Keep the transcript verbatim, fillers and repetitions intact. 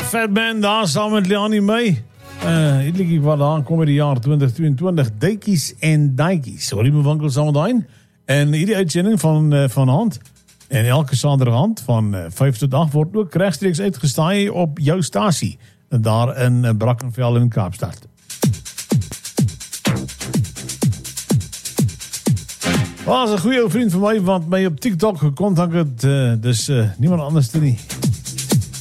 Fatman daar saam met Leanie May. Uh, die liedjie wat daar kom in die jaar twintig tweeëntwintig. Duikies en Duikies. Sorry my winkel saam met daai. En hierdie uitsending van, uh, van hand. En elke Saterdag van uh, vyf tot agt word ook regstreeks uitgestaai op jou stasie. Daar in uh, Brackenfell in Kaapstad. Was een goeie vriend van my wat my op TikTok gekontak het. Uh, dus uh, niemand anders te nie.